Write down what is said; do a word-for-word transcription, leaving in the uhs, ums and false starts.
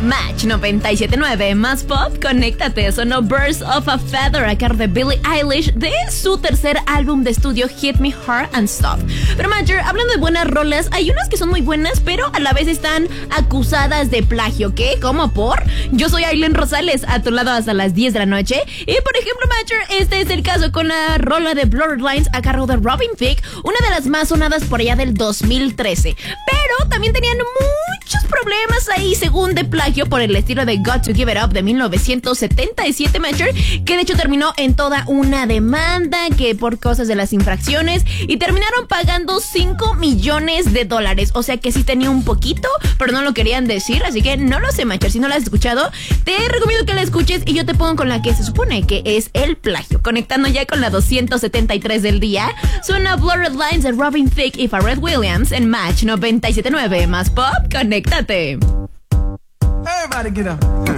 Match noventa y siete punto nueve, más pop, conéctate. Sonó Birds of a Feather a cargo de Billie Eilish de su tercer álbum de estudio Hit Me Hard and Soft. Pero Matcher, hablando de buenas rolas, hay unas que son muy buenas, pero a la vez están acusadas de plagio. ¿Qué? ¿Cómo por? Yo soy Aileen Rosales, a tu lado hasta las diez de la noche. Y por ejemplo, Matcher, este es el caso con la rola de Blurred Lines a cargo de Robin Thicke, una de las más sonadas por allá del dos mil trece. Pero también tenían muchos problemas ahí, según de plagio, por el estilo de Got to Give It Up de mil novecientos setenta y siete, Matcher, que de hecho terminó en toda una demanda que por cosas de las infracciones, y terminaron pagando cinco millones de dólares. O sea que sí tenía un poquito, pero no lo querían decir, así que no lo sé, Matcher. Si no la has escuchado, te recomiendo que la escuches y yo te pongo con la que se supone que es el plagio. Conectando ya con la doscientos setenta y tres del día, suena Blurred Lines de Robin Thicke y Pharrell Williams en Match noventa y siete punto nueve, más pop, conéctate. Everybody get up.